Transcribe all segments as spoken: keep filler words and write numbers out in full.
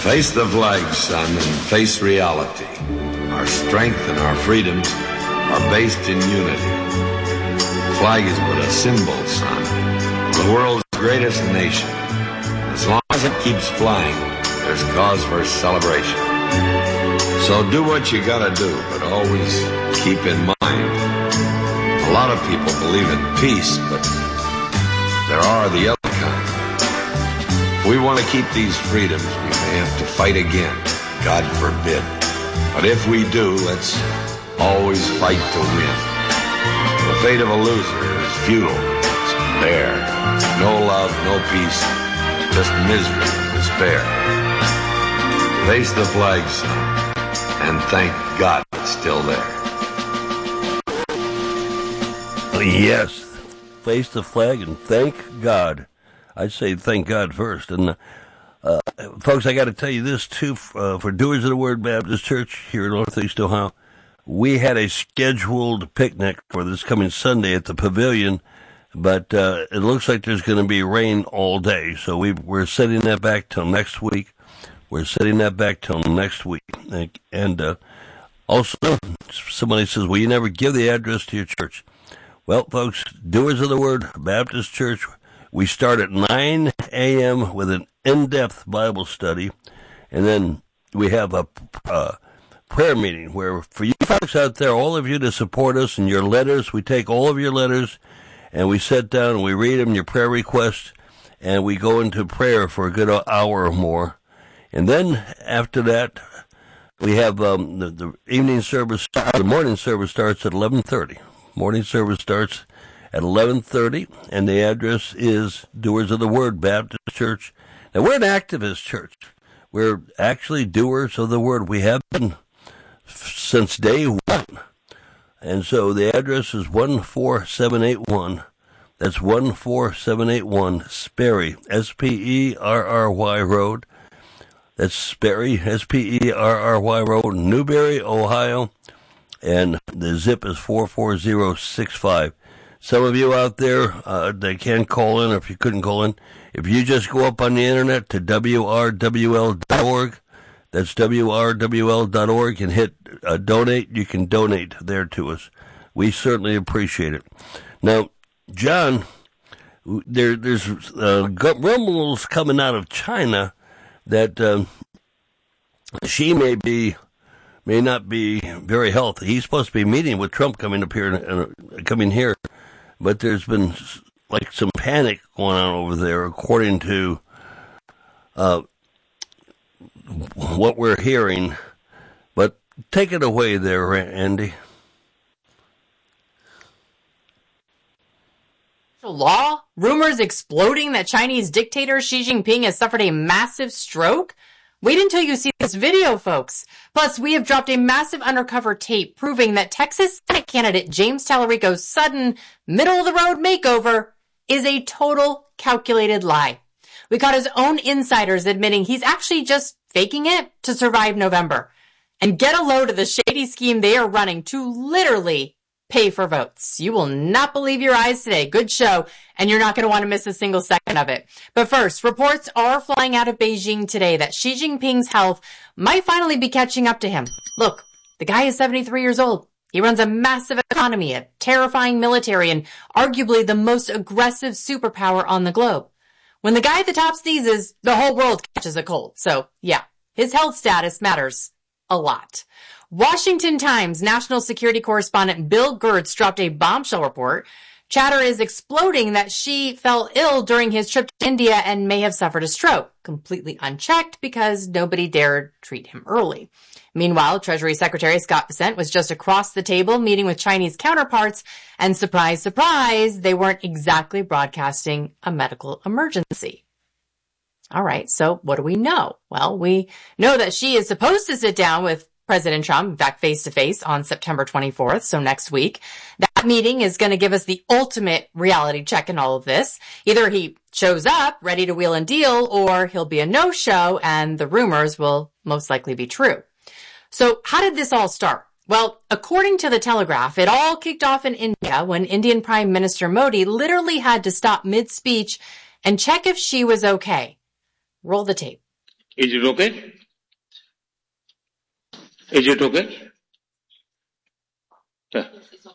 Face the flag, son, and face reality. Our strength and our freedoms are based in unity. The flag is but a symbol, son, of the world's greatest nation. As long as it keeps flying, there's cause for celebration. So do what you gotta do, but always keep in mind, a lot of people believe in peace, but there are the other kind. If we want to keep these freedoms, we may have to fight again. God forbid. But if we do, let's always fight to win. The fate of a loser is futile. It's bare. No love, no peace, just misery and despair. Face the flag, son, and thank God it's still there. Yes, face the flag and thank God. I'd say thank God first. And, uh, folks, I got to tell you this, too, uh, for Doers of the Word Baptist Church here in Northeast Ohio. We had a scheduled picnic for this coming Sunday at the Pavilion, but uh, it looks like there's going to be rain all day. So we, we're setting that back till next week. We're setting that back till next week. And uh, also, somebody says, well, you never give the address to your church. Well, folks, Doers of the Word Baptist Church, we start at nine a.m. with an in-depth Bible study, and then we have a uh, prayer meeting where for you folks out there, all of you to support us in your letters, we take all of your letters, and we sit down and we read them, your prayer requests, and we go into prayer for a good hour or more. And then after that, we have um, the, the evening service, the morning service starts at eleven thirty. Morning service starts at eleven thirty, and the address is Doers of the Word Baptist Church. Now, we're an activist church. We're actually doers of the Word. We have been since day one. And so the address is one four seven eight one. That's one four seven eight one Sperry, S P E R R Y Road. That's Sperry, S P E R R Y Road, Newberry, Ohio. And the zip is four four zero six five. Some of you out there, uh, they can call in, or if you couldn't call in, if you just go up on the internet to W R W L dot org, that's W R W L dot org, and hit uh, donate, you can donate there to us. We certainly appreciate it. Now, John, there, there's uh, rumbles coming out of China that um, she may be, may not be very healthy. He's supposed to be meeting with Trump coming up here, uh, coming here. But there's been like some panic going on over there, according to uh, what we're hearing. But take it away there, Andy. Law? Rumors exploding that Chinese dictator Xi Jinping has suffered a massive stroke? Wait until you see this video, folks. Plus, we have dropped a massive undercover tape proving that Texas Senate candidate James Tallarico's sudden, middle-of-the-road makeover is a total calculated lie. We caught his own insiders admitting he's actually just faking it to survive November. And get a load of the shady scheme they are running to literally pay for votes. You will not believe your eyes today. Good show, and you're not going to want to miss a single second of it. But first, reports are flying out of Beijing today that Xi Jinping's health might finally be catching up to him. Look, the guy is seventy-three years old. He runs a massive economy, a terrifying military, and arguably the most aggressive superpower on the globe. When the guy at the top sneezes, the whole world catches a cold. So, yeah, his health status matters a lot. Washington Times national security correspondent Bill Gertz dropped a bombshell report. Chatter is exploding that Xi fell ill during his trip to India and may have suffered a stroke, completely unchecked because nobody dared treat him early. Meanwhile, Treasury Secretary Scott Bessent was just across the table meeting with Chinese counterparts, and surprise, surprise, they weren't exactly broadcasting a medical emergency. All right, so what do we know? Well, we know that Xi is supposed to sit down with President Trump, in fact, face-to-face on September twenty-fourth, so next week. That meeting is going to give us the ultimate reality check in all of this. Either he shows up, ready to wheel and deal, or he'll be a no-show, and the rumors will most likely be true. So how did this all start? Well, according to the Telegraph, it all kicked off in India when Indian Prime Minister Modi literally had to stop mid-speech and check if Xi was okay. Roll the tape. Is it okay? Is it okay? Yeah.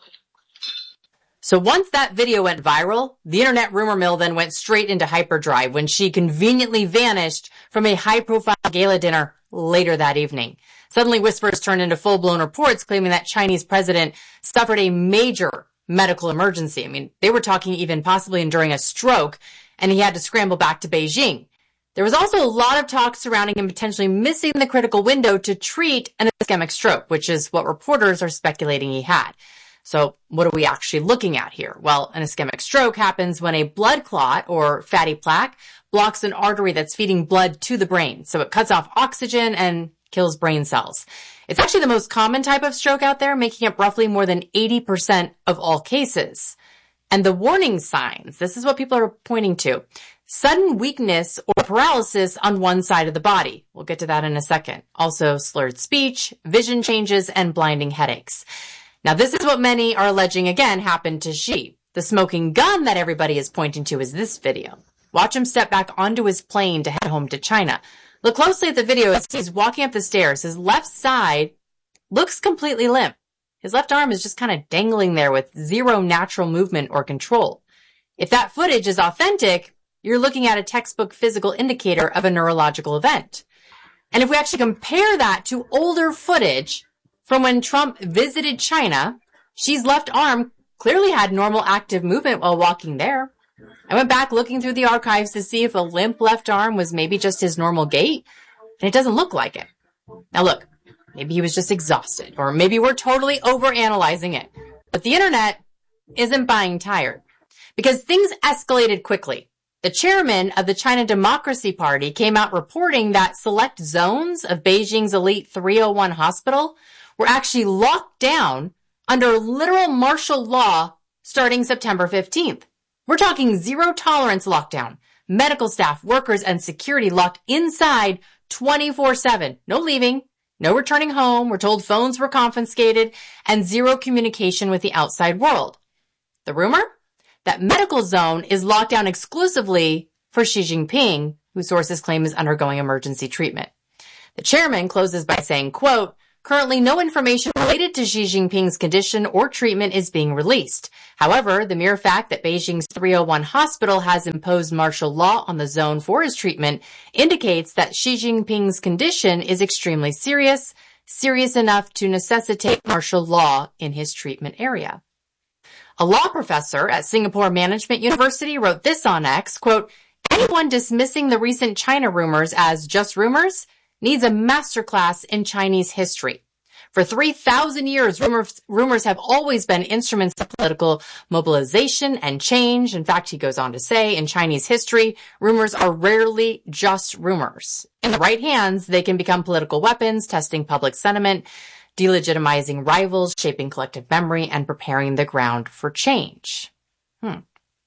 So once that video went viral, the internet rumor mill then went straight into hyperdrive when she conveniently vanished from a high-profile gala dinner later that evening. Suddenly, whispers turned into full-blown reports claiming that Chinese president suffered a major medical emergency. I mean, they were talking even possibly enduring a stroke, and he had to scramble back to Beijing. There was also a lot of talk surrounding him potentially missing the critical window to treat an ischemic stroke, which is what reporters are speculating he had. So what are we actually looking at here? Well, an ischemic stroke happens when a blood clot or fatty plaque blocks an artery that's feeding blood to the brain. So it cuts off oxygen and kills brain cells. It's actually the most common type of stroke out there, making up roughly more than eighty percent of all cases. And the warning signs, this is what people are pointing to. Sudden weakness or paralysis on one side of the body. We'll get to that in a second. Also slurred speech, vision changes, and blinding headaches. Now, this is what many are alleging again happened to Xi. The smoking gun that everybody is pointing to is this video. Watch him step back onto his plane to head home to China. Look closely at the video as he's walking up the stairs. His left side looks completely limp. His left arm is just kind of dangling there with zero natural movement or control. If that footage is authentic, you're looking at a textbook physical indicator of a neurological event. And if we actually compare that to older footage from when Trump visited China, Xi's left arm clearly had normal active movement while walking there. I went back looking through the archives to see if a limp left arm was maybe just his normal gait, and it doesn't look like it. Now look, maybe he was just exhausted, or maybe we're totally overanalyzing it. But the internet isn't buying tired, because things escalated quickly. The chairman of the China Democracy Party came out reporting that select zones of Beijing's elite three oh one hospital were actually locked down under literal martial law starting September fifteenth. We're talking zero tolerance lockdown. Medical staff, workers, and security locked inside twenty-four seven. No leaving, no returning home. We're told phones were confiscated and zero communication with the outside world. The rumor? That medical zone is locked down exclusively for Xi Jinping, who sources claim is undergoing emergency treatment. The chairman closes by saying, quote, currently no information related to Xi Jinping's condition or treatment is being released. However, the mere fact that Beijing's three oh one hospital has imposed martial law on the zone for his treatment indicates that Xi Jinping's condition is extremely serious, serious enough to necessitate martial law in his treatment area. A law professor at Singapore Management University wrote this on X, quote, anyone dismissing the recent China rumors as just rumors needs a masterclass in Chinese history. For three thousand years, rumors, rumors have always been instruments of political mobilization and change. In fact, he goes on to say, in Chinese history, rumors are rarely just rumors. In the right hands, they can become political weapons, testing public sentiment, delegitimizing rivals, shaping collective memory, and preparing the ground for change. Hmm.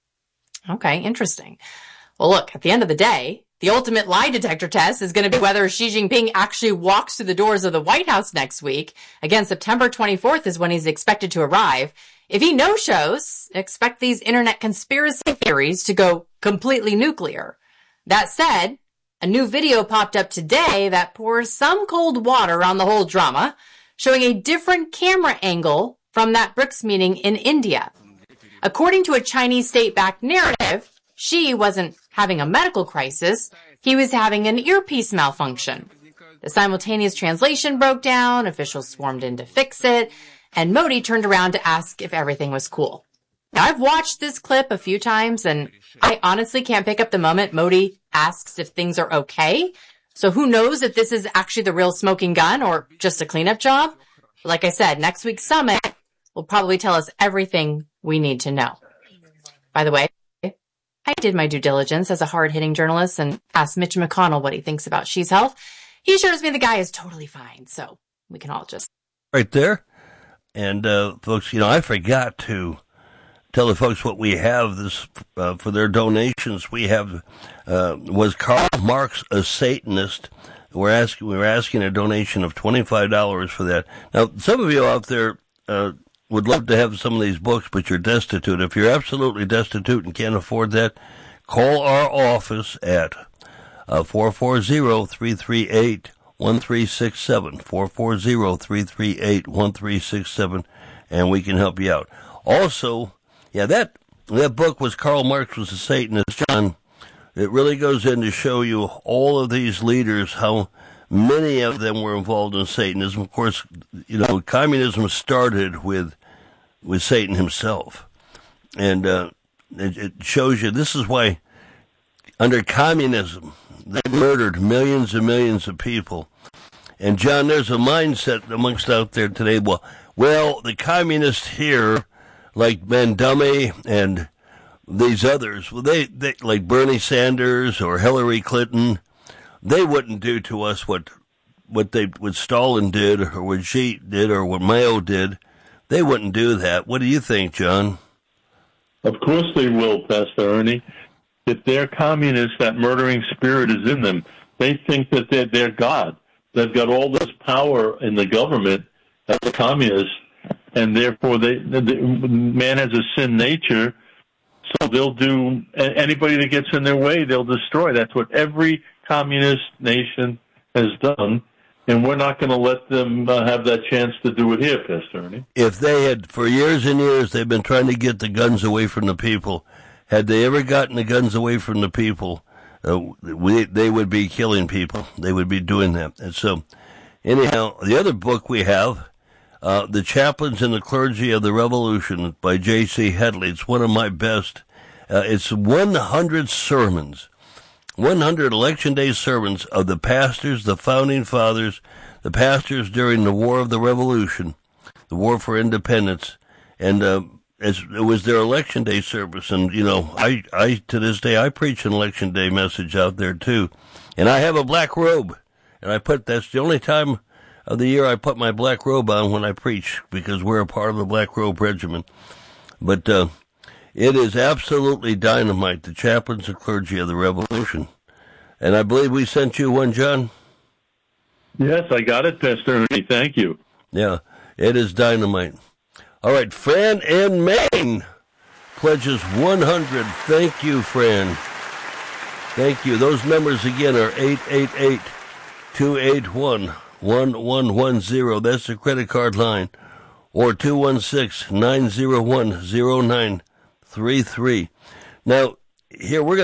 Okay, interesting. Well, look, at the end of the day, the ultimate lie detector test is going to be whether Xi Jinping actually walks through the doors of the White House next week. Again, September twenty-fourth is when he's expected to arrive. If he no-shows, expect these internet conspiracy theories to go completely nuclear. That said, a new video popped up today that pours some cold water on the whole drama, showing a different camera angle from that BRICS meeting in India. According to a Chinese state-backed narrative, Xi wasn't having a medical crisis, he was having an earpiece malfunction. The simultaneous translation broke down, officials swarmed in to fix it, and Modi turned around to ask if everything was cool. Now, I've watched this clip a few times, and I honestly can't pick up the moment Modi asks if things are okay. So who knows if this is actually the real smoking gun or just a cleanup job? Like I said, next week's summit will probably tell us everything we need to know. By the way, I did my due diligence as a hard-hitting journalist and asked Mitch McConnell what he thinks about Xi's health. He assures me the guy is totally fine, so we can all just... Right there. And, uh, folks, you know, I forgot to tell the folks what we have this uh, for their donations. We have, uh, was Karl Marx a Satanist? We're asking, we're asking a donation of twenty-five dollars for that. Now, some of you out there, uh, would love to have some of these books, but you're destitute. If you're absolutely destitute and can't afford that, call our office at Uh, four four zero, three three eight, one three six seven. four four zero, three three eight, one three six seven, and we can help you out. Also, yeah, that that book was Karl Marx was a Satanist, John. It really goes in to show you all of these leaders, how many of them were involved in Satanism. Of course, you know, communism started with with Satan himself. And uh, it, it shows you, this is why under communism, they murdered millions and millions of people. And, John, there's a mindset amongst out there today, well, well, the communists here, like Mandami and these others, well, they, they like Bernie Sanders or Hillary Clinton, they wouldn't do to us what what they what Stalin did or what Xi did or what Mao did. They wouldn't do that. What do you think, John? Of course they will, Pastor Ernie. If they're communists, that murdering spirit is in them. They think that they're, they're God. They've got all this power in the government as a communist, and therefore they, they, man has a sin nature, so they'll do anybody that gets in their way, they'll destroy. That's what every communist nation has done, and we're not going to let them uh, have that chance to do it here, Pastor Ernie. If they had, for years and years, they've been trying to get the guns away from the people. Had they ever gotten the guns away from the people, uh, we, they would be killing people. They would be doing that. And so, anyhow, the other book we have, uh, The Chaplains and the Clergy of the Revolution by J C Hadley. It's one of my best. Uh, it's one hundred sermons. one hundred Election Day sermons of the pastors, the founding fathers, the pastors during the War of the Revolution, the War for Independence, and uh, as it was their Election Day service. And, you know, I, I to this day, I preach an Election Day message out there, too. And I have a black robe, and I put, that's the only time of the year I put my black robe on when I preach, because we're a part of the Black Robe Regiment. But uh, it is absolutely dynamite, the Chaplains and Clergy of the Revolution. And I believe we sent you one, John? Yes, I got it, Pastor Ernie. Thank you. Yeah, it is dynamite. All right, Fran in Maine pledges one hundred. Thank you, Fran. Thank you. Those numbers again are eight eight eight, two eight one, one one one zero. That's the credit card line. Or two one six, nine zero one, zero nine three three. Now, here we're going